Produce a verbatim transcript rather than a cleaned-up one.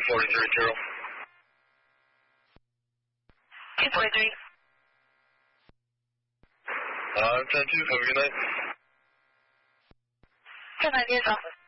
four three zero. two four three. Uh, ten two, have a good night. Good night, yes, officer.